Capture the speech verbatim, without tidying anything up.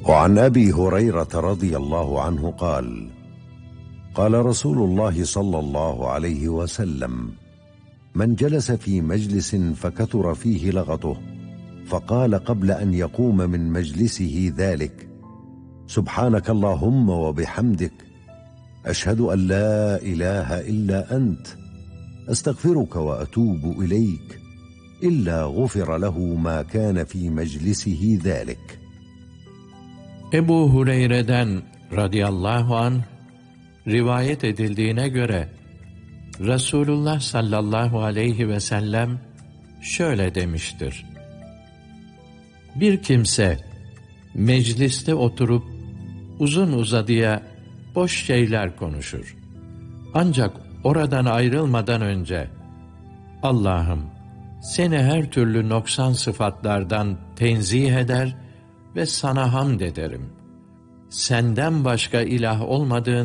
وعن أبي هريرة رضي الله عنه قال قال رسول الله صلى الله عليه وسلم: من جلس في مجلس فكثر فيه لغطه فقال قبل أن يقوم من مجلسه ذلك: سبحانك اللهم وبحمدك، أشهد أن لا إله إلا أنت، أستغفرك وأتوب إليك، إلا غفر له ما كان في مجلسه ذلك. Ebu Hureyre'den radıyallahu anh rivayet edildiğine göre Resulullah sallallahu aleyhi ve sellem şöyle demiştir: bir kimse mecliste oturup uzun uzadıya boş şeyler konuşur. Ancak oradan ayrılmadan önce Allah'ım, seni her türlü noksan sıfatlardan tenzih eder ve sana hamd ederim. Senden başka ilah olmadığın